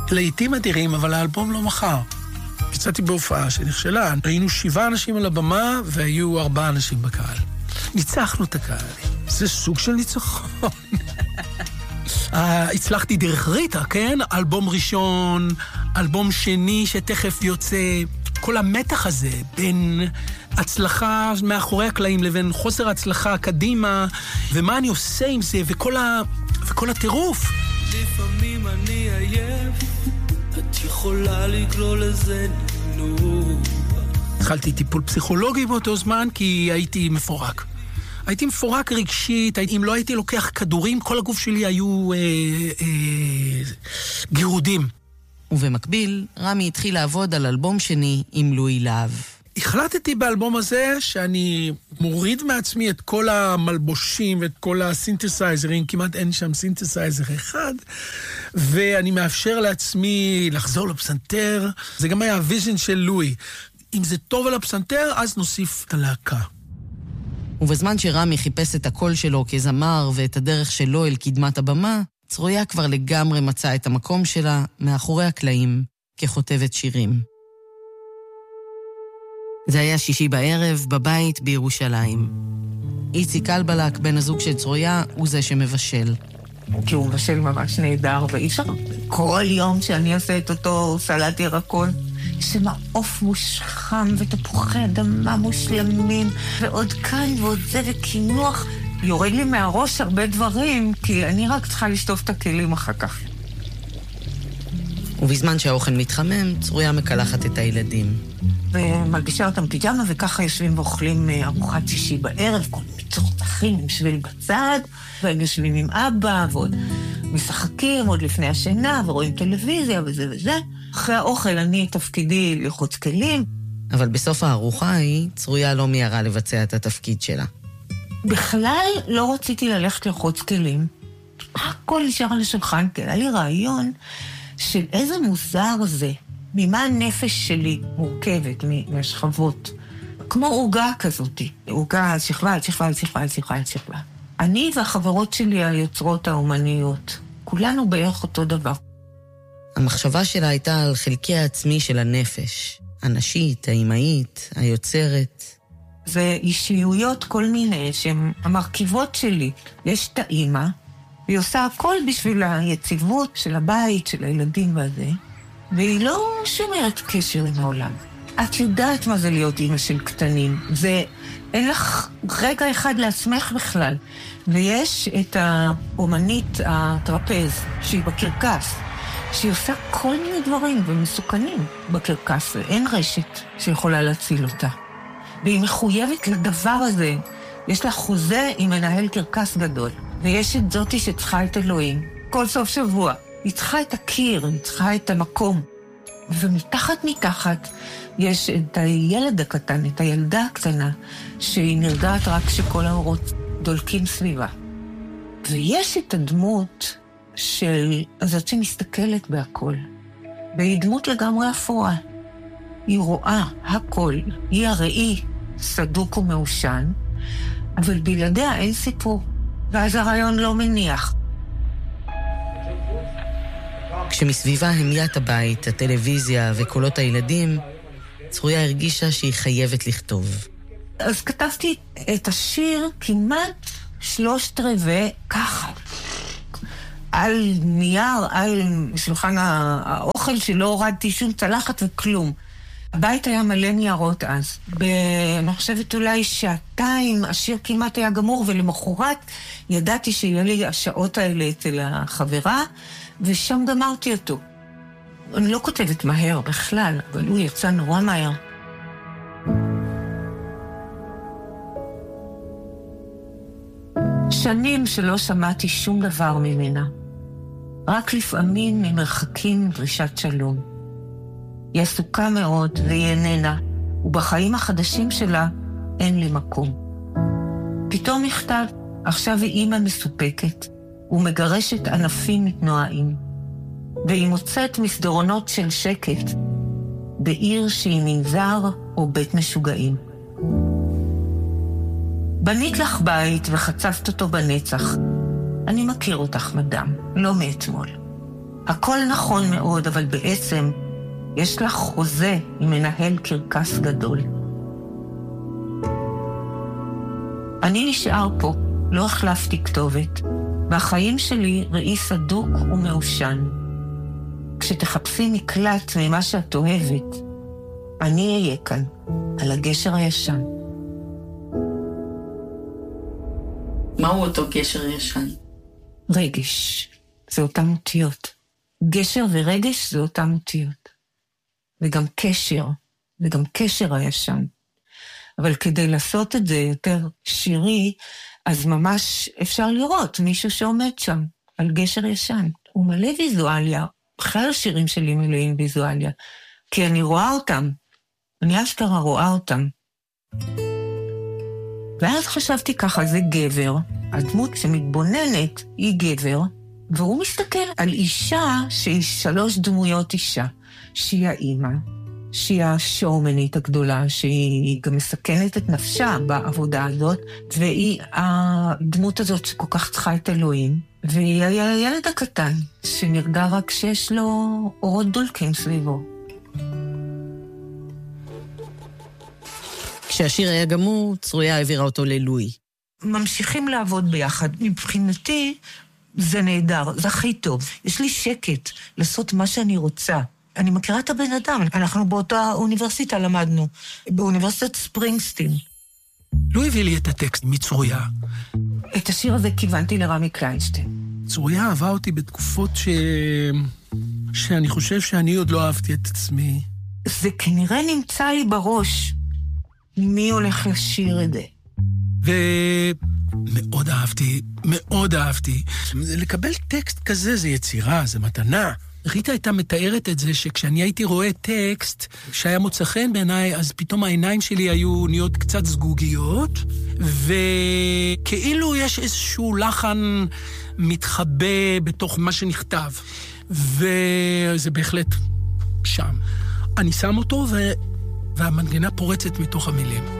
לעיתים אדירים, אבל האלבום לא מכר. יצאתי בהופעה שנכשלה. היינו 7 אנשים על הבמה, והיו 4 אנשים בקהל. ניצחנו את הקהל. זה סוג של ניצחון. הצלחתי דרך ריטה, כן? אלבום ראשון, אלבום שני שתכף יוצא. כל המתח הזה בין הצלחה מאחורי הקלעים לבין חוסר הצלחה קדימה, ומה אני עושה עם זה, וכל הטירוף. לפעמים אני עייף, את יכולה לקרוא לזה נינוח. התחלתי טיפול פסיכולוגי באותו זמן, כי הייתי מפורק. הייתי מפורק רגשית, אם לא הייתי לוקח כדורים, כל הגוף שלי היו גירודים. ובמקביל, רמי התחיל לעבוד על אלבום שני עם לואי להב. החלטתי באלבום הזה שאני מוריד מעצמי את כל המלבושים ואת כל הסינתסייזרים, כמעט אין שם סינתסייזר אחד, ואני מאפשר לעצמי לחזור לפסנתר. זה גם היה הוויז'ן של לואי. אם זה טוב על הפסנתר, אז נוסיף את הלהקה. ובזמן שרמי חיפש את הקול שלו כזמר ואת הדרך שלו אל קדמת הבמה, צרויה כבר לגמרי מצאה את המקום שלה מאחורי הקלעים ככותבת שירים. זה היה שישי בערב בבית בירושלים. איציק אלבלק, בן הזוג של צרויה, הוא זה שמבשל. כי הוא מבשל ממש נהדר, ואי אפשר כל יום שאני עושה את אותו סלט ירקון. יש שם עוף מושחם ותפוחי אדמה מושלמים, ועוד כאן ועוד זה וכינוח. יורד לי מהראש הרבה דברים, כי אני רק צריכה לשטוף את הכלים אחר כך. ובזמן שהאוכל מתחמם, צרויה מקלחת את הילדים. ומלבישה אותם פיג'מה, וככה יושבים ואוכלים ארוחת שישי בערב, כל מצוחצחים, יושבים בצד, והם יושבים עם אבא, ועוד משחקים עוד לפני השינה, ורואים טלוויזיה וזה וזה. אחרי האוכל אני תפקידי לחוץ כלים. אבל בסוף הארוחה היא, צרויה לא מיירה לבצע את התפקיד שלה. בכלל לא רציתי ללכת לחוץ כלים. הכל נשאר על השולחן, כי היה לי רעיון של איזה מוזר זה, ממה הנפש שלי מורכבת מהשכבות. כמו עוגה כזאת, עוגה על שכבה, על שכבה, על שכבה, על שכבה, על שכבה. אני והחברות שלי היוצרות האומניות, כולנו בערך אותו דבר. המחשבה שלה הייתה על חלקי העצמי של הנפש, הנשית, האימהית, היוצרת. זה אישיויות כל מיני שהן המרכיבות שלי. יש את האימא, והיא עושה הכל בשביל היציבות של הבית, של הילדים והזה, והיא לא שומרת קשר עם העולם. את יודעת מה זה להיות אימא של קטנים. זה, אין לך רגע אחד לעצמך בכלל. ויש את האומנית הטרפז, שהיא בקרקס, שהיא עושה כל מיני דברים ומסוכנים בקרקס. אין רשת שיכולה להציל אותה. והיא מחויבת לדבר הזה. יש לה חוזה עם מנהל קרקס גדול. ויש את זאתי שצריכה את אלוהים. כל סוף שבוע. היא צריכה את הקיר, היא צריכה את המקום. ומתחת יש את הילד הקטן, את הילדה הקטנה, שהיא נרגעת רק שכל האורות דולקים סביבה. ויש את הדמות של הזאת שמסתכלת בהכל. והיא דמות לגמרי אפורה. היא רואה הכל, היא הראי, סדוק ומאושן, אבל בלעדיה אין סיפור, ואז הרעיון לא מניח. כשמסביבה המיית הבית, הטלוויזיה וקולות הילדים, צרויה הרגישה שהיא חייבת לכתוב. אז כתבתי את השיר כמעט 3/4 ככה. על נייר, על שולחן האוכל שלא הורדתי שום צלחת וכלום. הבית היה מלא ניירות אז. אני חושבת אולי 2 השיר כמעט היה גמור, ולמחרת ידעתי שיהיה לי השעות האלה אצל החברה, ושם גמרתי אותו. אני לא כותבת מהר בכלל, אבל הוא יצא נורא מהר. שנים שלא שמעתי שום דבר ממנה. רק לפעמים ממרחקים דרישת שלום. היא עסוקה מאוד והיא איננה, ובחיים החדשים שלה אין לי מקום. פתאום מכתב, עכשיו היא אימא מסופקת, ומגרשת ענפים מתנועים, והיא מוצאת מסדרונות של שקט, בעיר שהיא מנזר או בית משוגעים. בנית לך בית וחצבת אותו בנצח. אני מכיר אותך, מדם, לא מאתמול. הכל נכון מאוד, אבל בעצם יש לך חוזה עם מנהל קרקס גדול. אני נשאר פה, לא החלפתי כתובת. והחיים שלי ראי סדוק ומאושן. כשתחפשי מקלט ממה שאת אוהבת, אני אהיה כאן, על הגשר הישן. מהו אותו גשר ישן? רגש, זה אותם אותיות. גשר ורגש זה אותם אותיות. וגם קשר, וגם קשר הישן. אבל כדי לעשות את זה יותר שירי, אז ממש אפשר לראות מישהו שעומד שם, על גשר ישן. הוא מלא ויזואליה, בכלל השירים שלי מלאים ויזואליה, כי אני רואה אותם, אני אשכרה רואה אותם. ואז חשבתי ככה, זה גבר, הדמות שמתבוננת היא גבר, והוא מסתכל על אישה שהיא 3 דמויות אישה, שהיא האימא, שהיא השואומנית הגדולה, שהיא גם מסכנת את נפשה בעבודה הזאת, והיא הדמות הזאת שכל כך צריכה את אלוהים, והיא הילד הקטן, שנרגע רק שיש לו אורות דולקים סביבו. כשהשיר היה גמור, צרויה העבירה אותו ללואי. ממשיכים לעבוד ביחד. מבחינתי זה נהדר, זה הכי טוב. יש לי שקט לעשות מה שאני רוצה. אני מכירה את הבן אדם, אנחנו באותה אוניברסיטה למדנו, באוניברסיטת ספרינגסטין. לואי הביא לי את הטקסט מצרויה. את השיר הזה כיוונתי לרמי קליינשטיין. צרויה אהבה אותי בתקופות שאני חושב שאני עוד לא אהבתי את עצמי. זה כנראה נמצא לי בראש. מי הולך לשיר את זה? ומאוד אהבתי, מאוד אהבתי. לקבל טקסט כזה זה יצירה, זה מתנה. ריטה הייתה מתארת את זה שכשאני הייתי רואה טקסט שהיה מוצא חן בעיניי, אז פתאום העיניים שלי היו נהיות קצת סגוגיות, וכאילו יש איזשהו לחן מתחבא בתוך מה שנכתב. וזה בהחלט שם. אני שם אותו והמנגנה פורצת מתוך המילים.